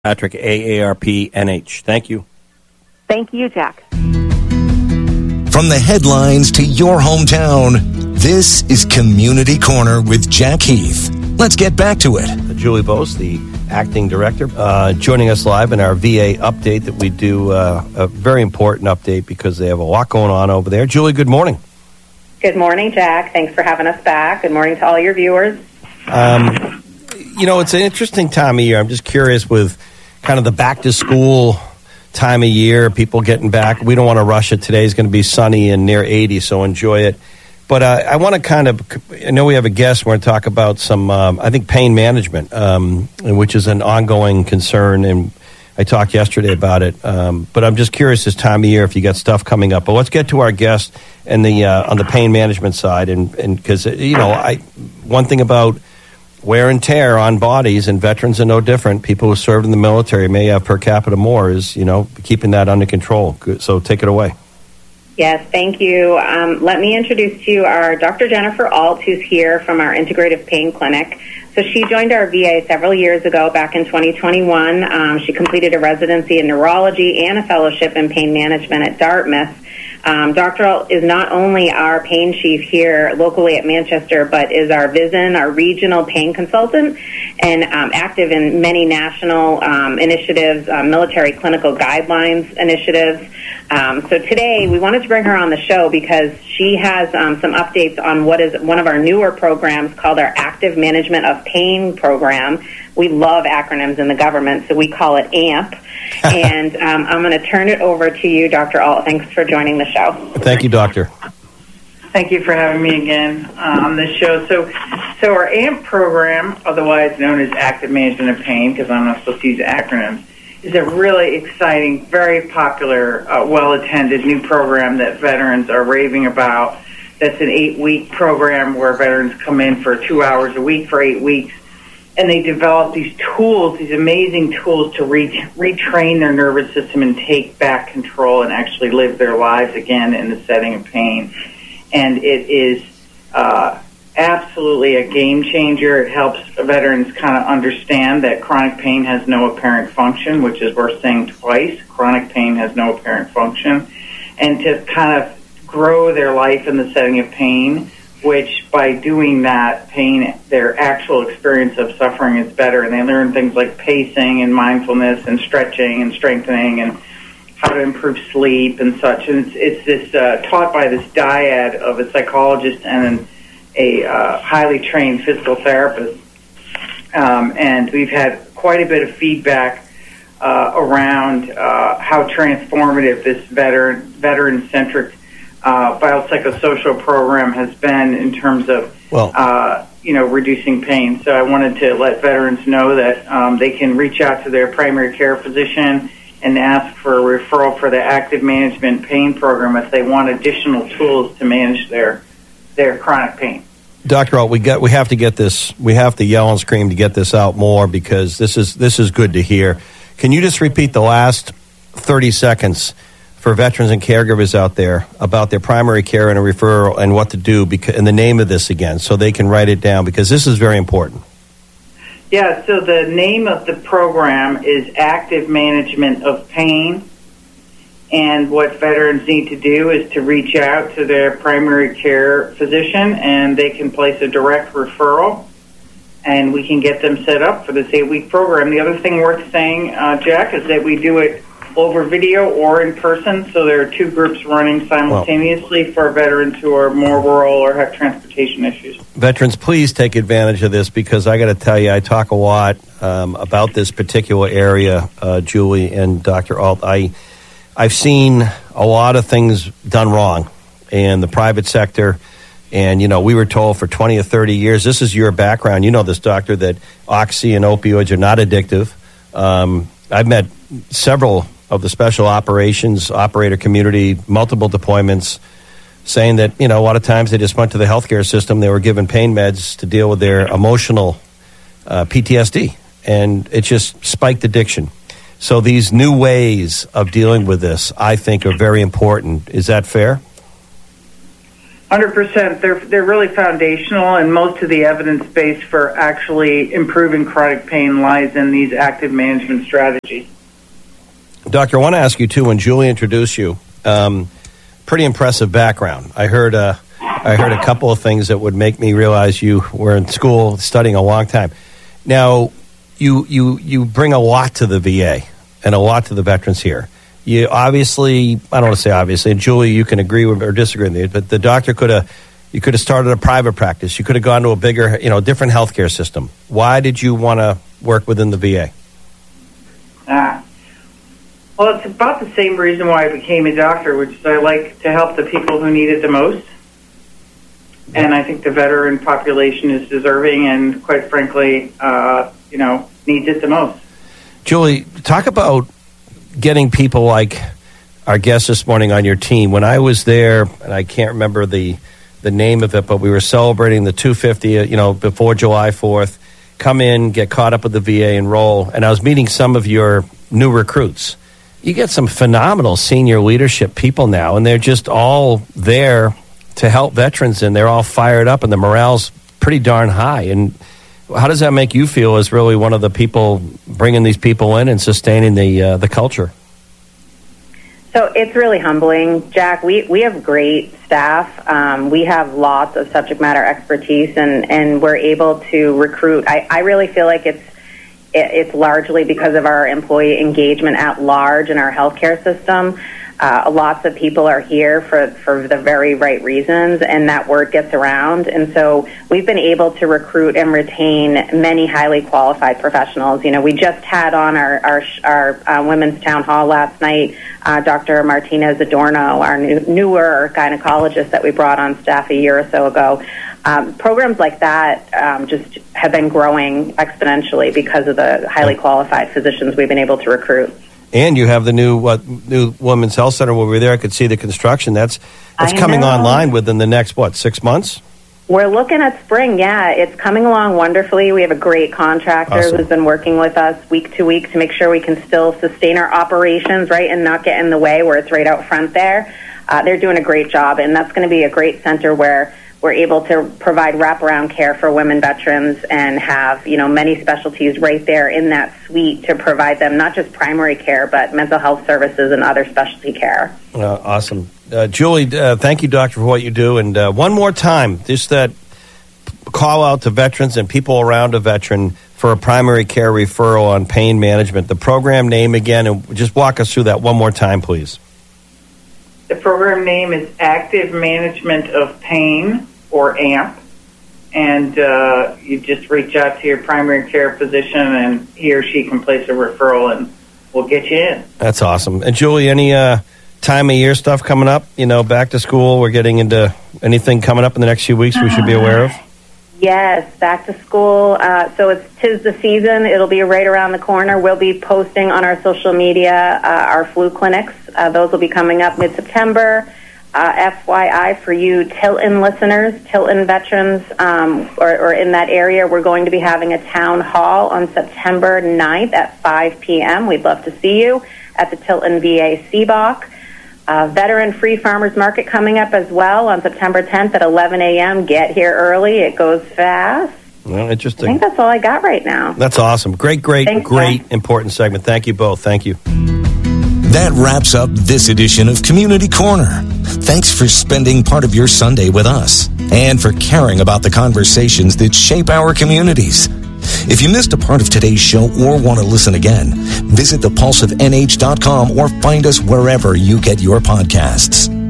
Patrick, AARP NH. Thank you. Thank you, Jack. From the headlines to your hometown, this is Community Corner with Jack Heath. Let's get back to it. Julie Bose, the acting director, joining us live in our VA update that we do, a very important update because they have a lot going on over there. Julie, good morning. Good morning, Jack. Thanks for having us back. Good morning to all your viewers. It's an interesting time of year. I'm just curious with kind of the back-to-school time of year, people getting back. We don't want to rush it. Today's going to be sunny and near 80, so enjoy it. But I want to I know we have a guest. We're going to talk about some, I think, pain management, which is an ongoing concern, and I talked yesterday about it. But I'm just curious this time of year if you got stuff coming up. But let's get to our guest and on the pain management side, and because, one thing about wear and tear on bodies, and veterans are no different. People who served in the military may have per capita more, is, keeping that under control. So take it away. Yes, thank you. Let me introduce to you our Dr. Jennifer Alt, who's here from our Integrative Pain Clinic. So she joined our VA several years ago, back in 2021. She completed a residency in neurology and a fellowship in pain management at Dartmouth. Dr. Alt is not only our pain chief here locally at Manchester, but is our VISN, our regional pain consultant, and active in many national initiatives, military clinical guidelines initiatives. So today we wanted to bring her on the show because she has some updates on what is one of our newer programs called our Active Management of Pain program. We love acronyms in the government, so we call it AMP. And I'm going to turn it over to you, Dr. Alt. Thanks for joining the show. Thank you, Doctor. Thank you for having me again on this show. So our AMP program, otherwise known as Active Management of Pain, because I'm not supposed to use acronyms, is a really exciting, very popular, well-attended new program that veterans are raving about. That's an 8-week program where veterans come in for 2 hours a week for 8 weeks. And they develop these tools, these amazing tools to retrain their nervous system and take back control and actually live their lives again in the setting of pain. And it is absolutely a game changer. It helps veterans kind of understand that chronic pain has no apparent function, which is worth saying twice. Chronic pain has no apparent function. And to kind of grow their life in the setting of pain, which by doing that, pain, their actual experience of suffering is better. And they learn things like pacing and mindfulness and stretching and strengthening and how to improve sleep and such. And it's this taught by this dyad of a psychologist and a highly trained physical therapist. And we've had quite a bit of feedback around how transformative this veteran-centric biopsychosocial program has been in terms of reducing pain. So I wanted to let veterans know that they can reach out to their primary care physician and ask for a referral for the Active Management Pain program if they want additional tools to manage their chronic pain. Dr. Alt, we have to get this. We have to yell and scream to get this out more because this is good to hear. Can you just repeat the last 30 seconds for veterans and caregivers out there about their primary care and a referral and what to do and the name of this again so they can write it down because this is very important. Yeah, so the name of the program is Active Management of Pain, and what veterans need to do is to reach out to their primary care physician and they can place a direct referral and we can get them set up for this 8-week program. The other thing worth saying, Jack, is that we do it over video or in person, so there are two groups running simultaneously for veterans who are more rural or have transportation issues. Veterans, please take advantage of this because I got to tell you, I talk a lot about this particular area, Julie and Dr. Alt. I've seen a lot of things done wrong in the private sector, and, we were told for 20 or 30 years, this is your background, this, doctor, that oxy and opioids are not addictive. I've met several of the special operations operator community, multiple deployments, saying that, a lot of times they just went to the healthcare system. They were given pain meds to deal with their emotional PTSD, and it just spiked addiction. So these new ways of dealing with this, I think, are very important. Is that fair? 100%. They're really foundational, and most of the evidence base for actually improving chronic pain lies in these active management strategies. Doctor, I want to ask you, too, when Julie introduced you, pretty impressive background. I heard a couple of things that would make me realize you were in school studying a long time. Now, you bring a lot to the VA and a lot to the veterans here. You obviously, I don't want to say obviously, and Julie, you can agree with or disagree with me, but the doctor you could have started a private practice. You could have gone to a bigger, different healthcare system. Why did you want to work within the VA? Well, it's about the same reason why I became a doctor, which is I like to help the people who need it the most. And I think the veteran population is deserving and, quite frankly, needs it the most. Julie, talk about getting people like our guest this morning on your team. When I was there, and I can't remember the name of it, but we were celebrating the 250, before July 4th, come in, get caught up with the VA, enroll, and I was meeting some of your new recruits. You get some phenomenal senior leadership people now, and they're just all there to help veterans, and they're all fired up, and the morale's pretty darn high. And how does that make you feel as really one of the people bringing these people in and sustaining the culture? So it's really humbling, Jack. We have great staff. We have lots of subject matter expertise, and we're able to recruit. I really feel like it's largely because of our employee engagement at large in our healthcare system. Lots of people are here for the very right reasons, and that word gets around. And so we've been able to recruit and retain many highly qualified professionals. We just had on our women's town hall last night, Dr. Martinez Adorno, our newer gynecologist that we brought on staff a year or so ago. Programs like that just have been growing exponentially because of the highly qualified physicians we've been able to recruit. And you have the new Women's Health Center where we were there. I could see the construction. That's coming online within the next, 6 months? We're looking at spring, yeah. It's coming along wonderfully. We have a great contractor who's been working with us week to week to make sure we can still sustain our operations, right, and not get in the way where it's right out front there. They're doing a great job, and that's going to be a great center where we're able to provide wraparound care for women veterans and have, many specialties right there in that suite to provide them not just primary care, but mental health services and other specialty care. Awesome. Julie, thank you, Doctor, for what you do. And one more time, just that call out to veterans and people around a veteran for a primary care referral on pain management. The program name again, and just walk us through that one more time, please. The program name is Active Management of Pain, or AMP, and you just reach out to your primary care physician, and he or she can place a referral, and we'll get you in. That's awesome. And Julie, any time of year stuff coming up? Back to school. We're getting into anything coming up in the next few weeks we should be aware of? Yes, back to school. So it's 'tis the season. It'll be right around the corner. We'll be posting on our social media our flu clinics. Those will be coming up mid-September. FYI for you Tilton listeners, Tilton veterans, or in that area, we're going to be having a town hall on September 9th at 5 p.m. We'd love to see you at the Tilton VA Seabach. Veteran Free Farmers Market coming up as well on September 10th at 11 a.m. Get here early. It goes fast. Well, interesting. I think that's all I got right now. That's awesome. Great, important segment. Thank you both. Thank you. That wraps up this edition of Community Corner. Thanks for spending part of your Sunday with us and for caring about the conversations that shape our communities. If you missed a part of today's show or want to listen again, visit thepulseofnh.com or find us wherever you get your podcasts.